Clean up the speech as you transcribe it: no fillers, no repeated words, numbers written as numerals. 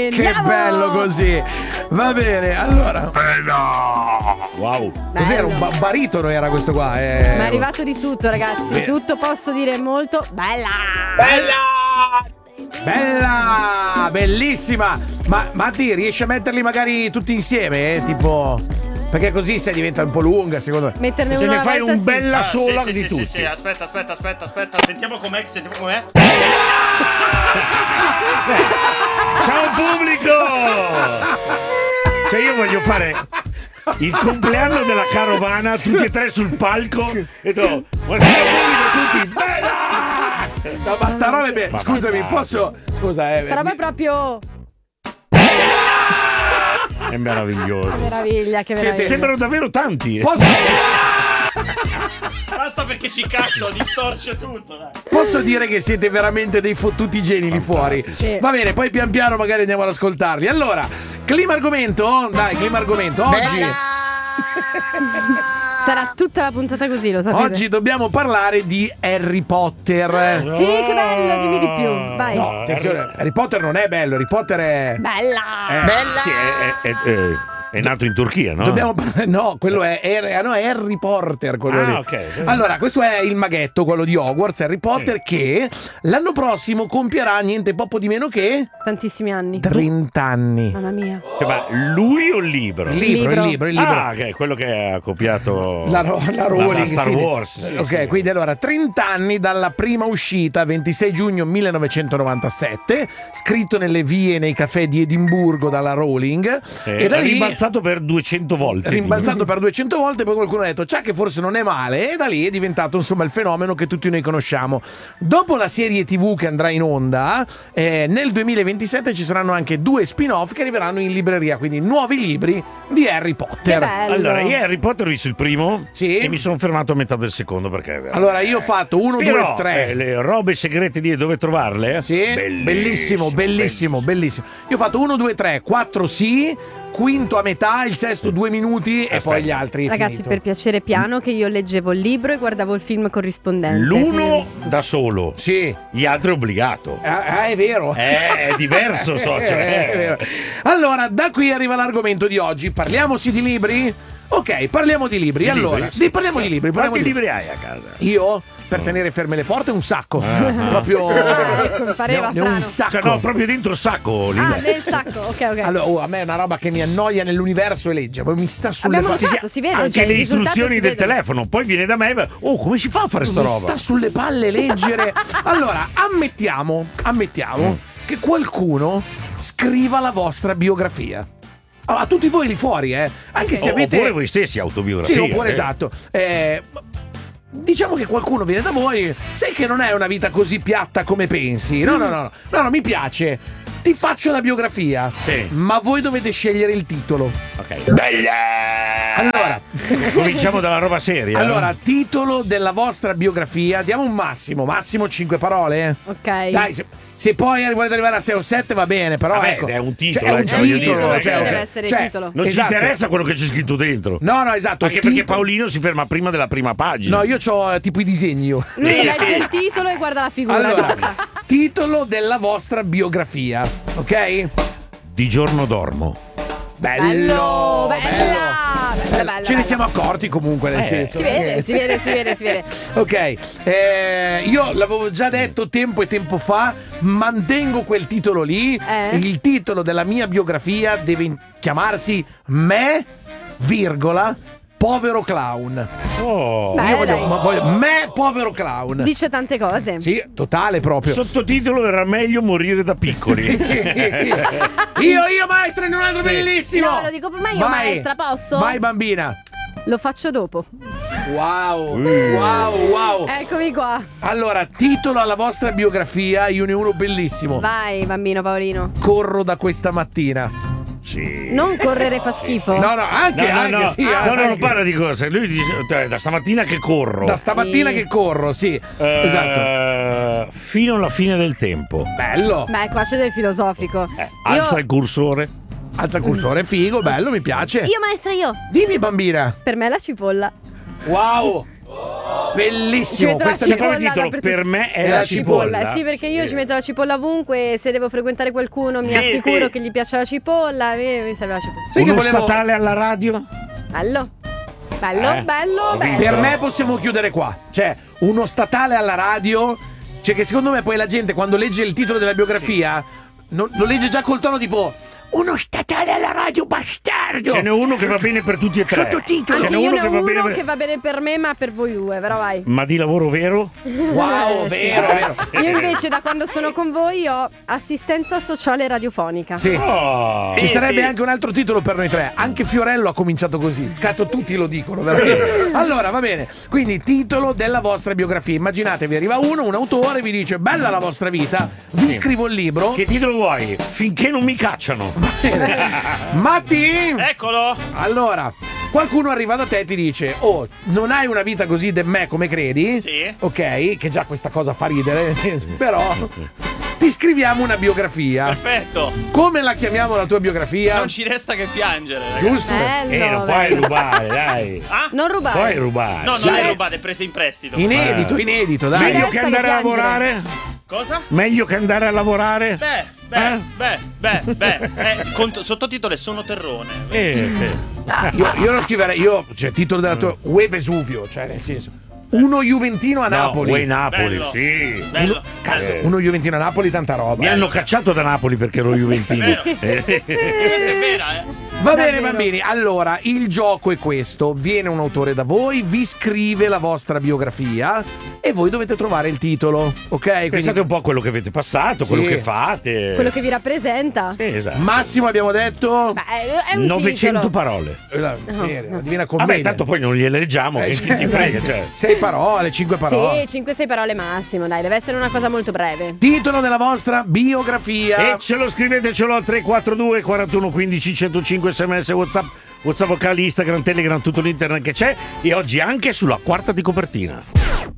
Che bello così. Va bene, allora. Wow. Cos'era? Un baritono era questo qua. Ma è arrivato di tutto, ragazzi. Beh. Tutto, posso dire molto bella. Bella, bellissima. Ma Matti, riesci a metterli magari tutti insieme? Tipo. Perché così se diventa un po' lunga, secondo me. Metterne Se una ne fai volta, un sì. bella sola sì, di sì, tutti. sì, aspetta. Sentiamo com'è. Ciao pubblico! Cioè io voglio fare il compleanno della carovana, tutti e tre sul palco e tu, buonasera pubblico tutti, bella! No, ma sta roba è bella. Ma Scusami, fantastico. posso. Scusa, Sta roba è proprio È meraviglioso. che meraviglia, che Siete- meraviglia. Sembrano davvero tanti. Posso, Basta perché ci caccio, distorce tutto, dai. posso dire che siete veramente dei fottuti geni lì fuori. Sì. Va bene, poi pian piano magari andiamo ad ascoltarli. Allora, clima argomento? Dai, clima argomento. Oggi. Sarà tutta la puntata così, lo sapete. Oggi dobbiamo parlare di Harry Potter. Sì, che bello, dimmi di più. Vai. No, attenzione, Harry Potter non è bello, Harry Potter è. Bella. Sì, è nato in Turchia, no? Dobbiamo parlare. No, quello è Harry Potter. Quello lì. Ok. Allora, questo è il maghetto, quello di Hogwarts, Harry Potter, che l'anno prossimo compierà niente poco di meno che Tantissimi anni. 30 anni. Mamma mia. Cioè, ma lui o il libro? Il libro. Ah, che è quello che ha copiato La Rowling, da Star sì. Wars. Sì, Ok, sì. quindi allora 30 anni dalla prima uscita, 26 giugno 1997, scritto nelle vie e nei caffè di Edimburgo dalla Rowling, e da lì rimbalzato per 200 volte. rimbalzato per 200 volte, poi qualcuno ha detto "Cià che forse non è male", e da lì è diventato insomma il fenomeno che tutti noi conosciamo. Dopo la serie TV che andrà in onda, nel 2027 ci saranno anche 2 spin-off che arriveranno in libreria, quindi nuovi libri di Harry Che Potter. bello. Allora, io Harry Potter ho visto il primo Sì. e mi sono fermato a metà del secondo perché è vero. Allora io ho fatto 1, 2, Però, 3. le robe segrete di dove trovarle? Sì, bellissimo. Io ho fatto 1, 2, 3, 4 sì, quinto a metà, il sesto 2 minuti e poi gli altri. Ragazzi, finito. per piacere piano che io leggevo il libro e guardavo il film corrispondente. L'uno da solo, Sì. gli altri obbligato. È vero. È diverso, so. È vero. Allora, da qui arriva l'argomento di oggi. Parliamo sì di libri? Ok, parliamo di libri. Allora, parliamo di libri. Quanti libri hai a casa? Io? Per tenere ferme le porte un sacco. Proprio ecco, mi pareva ne ho un strano. sacco. Cioè, no, proprio dentro il sacco. Lì. Ah, nel sacco, ok. Allora, a me è una roba che mi annoia nell'universo e legge, mi sta sulle Abbiamo palle. notato, si vede. Anche cioè, le il risultato istruzioni si del vede. telefono. Poi viene da me e come si fa a fare sta Mi roba? sta sulle palle leggere. Allora, ammettiamo che qualcuno scriva la vostra biografia. A tutti voi lì fuori, anche se avete. Oppure voi stessi autobiografia. Sì, oppure esatto. Diciamo che qualcuno viene da voi, sai che non è una vita così piatta come pensi. No, mi piace. Ti faccio la biografia, Sì. ma voi dovete scegliere il titolo. Ok. Allora, Cominciamo dalla roba seria. allora, titolo della vostra biografia, diamo un massimo 5 parole. Ok. Dai, se poi volete arrivare a 6 o 7 va bene, però Vabbè, ecco. è un titolo, Cioè, è un cioè, voglio titolo, dire, cioè, deve ok. essere il Cioè, titolo. non esatto. ci interessa quello che c'è scritto dentro. No, esatto. Anche perché titolo- Paolino si ferma prima della prima pagina. No, io c'ho tipo i disegni io. Lui legge il titolo e guarda la figura. Allora, basta. titolo della vostra biografia, ok? Di giorno dormo. Bello, bella. Ce ne siamo accorti comunque, nel senso. Si vede. Ok, io l'avevo già detto tempo e tempo fa, mantengo quel titolo lì. Il titolo della mia biografia deve chiamarsi Me, virgola, povero clown. Oh. Beh, Io voglio, dai. voglio me, povero clown. Dice tante cose. Sì, totale proprio. Sottotitolo era meglio morire da piccoli. Io maestra in un altro Sì. bellissimo. No, lo dico prima io, Vai. maestra, posso? Vai bambina. Lo faccio dopo. Wow. Eccomi qua. Allora, titolo alla vostra biografia, io ne ho uno bellissimo. Vai, bambino Paolino. Corro da questa mattina. Sì. Non correre fa schifo. No, anche, No, sì. no, anche. non parla di cose. Lui dice da stamattina che corro. Da stamattina Sì. che corro, sì. Esatto. Fino alla fine del tempo. Bello. Beh, qua c'è del filosofico. Alza il cursore. Alza il cursore, figo, bello, mi piace. Io maestra, io. Dimmi bambina. Per me la cipolla. Wow. Bellissimo. Ci metto la Questa C'è proprio il cipolla titolo, dappertutto. per me è È la la cipolla. Sì, perché io ci metto la cipolla ovunque. Se devo frequentare qualcuno, mi Vedi? assicuro che gli piace la cipolla. Mi serve la cipolla. Sai che Uno volevo- statale alla radio? Bello. Bello, bello, ho bello. Per me possiamo chiudere qua. Cioè, uno statale alla radio. Cioè, che secondo me poi la gente quando legge il titolo della biografia lo legge già col tono tipo uno statale alla radio, bastardo. Ce n'è uno che va bene per tutti e tre. Sottotitolo. Ce Anche n'è io uno ne che ho va bene uno per... che va bene per me, ma per voi due, però vai. Ma di lavoro vero? Wow, vero, vero. Io invece da quando sono con voi ho assistenza sociale radiofonica. Sì. Oh. Ci sarebbe anche un altro titolo per noi tre. Anche Fiorello ha cominciato così. Cazzo, tutti lo dicono, veramente. Allora, va bene. Quindi, titolo della vostra biografia. Immaginatevi, arriva un autore, vi dice: bella la vostra vita, vi scrivo il libro. Che titolo vuoi? Finché non mi cacciano. Matti! Eccolo! Allora, qualcuno arriva da te e ti dice: oh, non hai una vita così de me come credi? Sì. Ok, che già questa cosa fa ridere, nel senso, però ti scriviamo una biografia. Perfetto! Come la chiamiamo la tua biografia? Non ci resta che piangere, ragazzi. Giusto? Bello, Non puoi bello. rubare, dai. Ah? Non rubare. Puoi rubare. No, non Ci è resta- rubate, è prese in prestito. Inedito, inedito, dai. Meglio resta che che andare a piangere. lavorare? Cosa? Meglio che andare a lavorare? Sottotitolo è Sono Terrone. Sì. Io lo scriverei, cioè, titolo della tua Ue Vesuvio, cioè, nel senso, uno Juventino a Napoli. No, Uè Napoli, Bello. sì. Bello. Cazzo, bello. uno Juventino a Napoli, tanta roba. Mi hanno cacciato da Napoli perché ero juventino. È vero. Questa è vera, Va bene, Davvero. bambini. Allora, il gioco è questo: viene un autore da voi, vi scrive la vostra biografia e voi dovete trovare il titolo, ok? Pensate un po' a quello che avete passato, quello Sì. che fate. Quello che vi rappresenta. Sì, esatto. Massimo abbiamo detto Beh, è un 900 titolo. parole. la serie, la Divina Commedia. Vabbè, tanto poi non gliele leggiamo, che chi ti frega, cioè. 6 parole, 5 parole. Sì, 5-6 parole massimo, dai, deve essere una cosa molto breve. Titolo della vostra biografia. E ce lo scrivetecelo al 342 41 15 105 SMS WhatsApp vocale, Instagram, Telegram, tutto l'internet che c'è, e oggi anche sulla quarta di copertina.